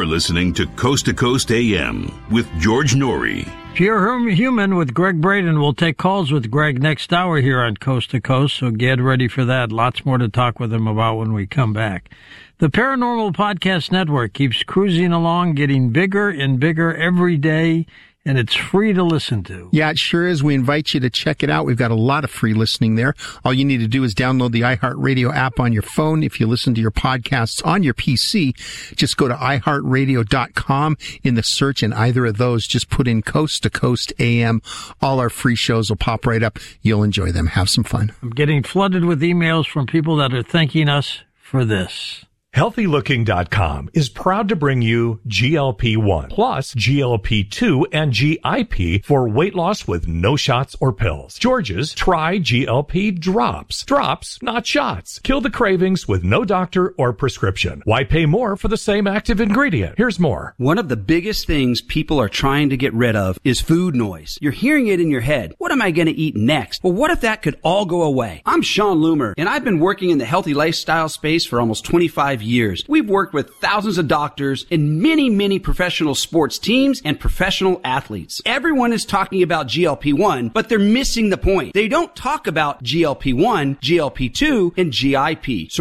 You're listening to Coast AM with George Norrie. Pure Human with Greg Braden. We'll take calls with Greg next hour here on Coast to Coast, so get ready for that. Lots more to talk with him about when we come back. The Paranormal Podcast Network keeps cruising along, getting bigger and bigger every day, and it's free to listen to. Yeah, it sure is. We invite you to check it out. We've got a lot of free listening there. All you need to do is download the iHeartRadio app on your phone. If you listen to your podcasts on your PC, just go to iHeartRadio.com. In the search in either of those, just put in Coast to Coast AM. All our free shows will pop right up. You'll enjoy them. Have some fun. I'm getting flooded with emails from people that are thanking us for this. HealthyLooking.com is proud to bring you GLP-1 plus GLP-2 and GIP for weight loss with no shots or pills. George's Try GLP Drops. Drops, not shots. Kill the cravings with no doctor or prescription. Why pay more for the same active ingredient? Here's more. One of the biggest things people are trying to get rid of is food noise. You're hearing it in your head. What am I going to eat next? Well, what if that could all go away? I'm Sean Loomer, and I've been working in the healthy lifestyle space for almost 25 years. We've worked with thousands of doctors and many professional sports teams and professional athletes. Everyone is talking about GLP-1, but they're missing the point. They don't talk about GLP-1, GLP-2, and GIP. So